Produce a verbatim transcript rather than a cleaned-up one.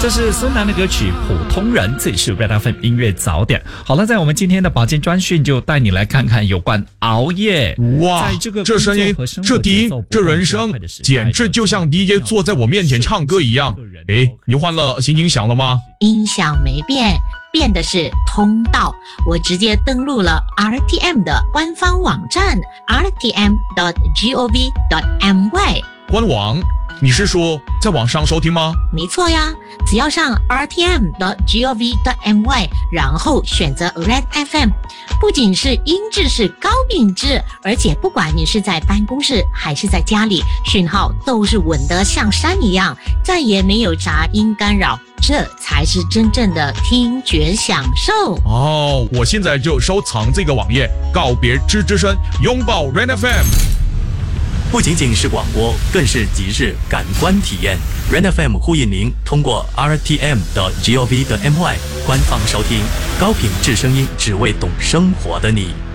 这是孙楠的歌曲《普通人》，这里是 Red F M 音乐早点。好了，在我们今天的保健专讯就带你来看看有关熬夜。 哇， 在这个这声音，这低，这人声，简直就像 D J 坐在我面前唱歌一样。诶，你换了新音响了吗？ 音响没变，变的是通道。我直接登录了 R T M 的官方网站 r t m dot gov dot my。 官网？你是说在网上收听吗？ 没错呀，只要上 r t m dot gov dot my， 然后选择 Red F M， 不仅是音质是高品质，而且不管你是在办公室还是在家里，讯号都是稳得像山一样，再也没有杂音干扰，这才是真正的听觉享受。 哦，我现在就收藏这个网页，告别吱吱声，拥抱 Red F M。 不仅仅是广播，更是即日感官体验。Red F M 呼应您通过 r t m dot gov dot my 官方收听高品质声音，只为懂生活的你。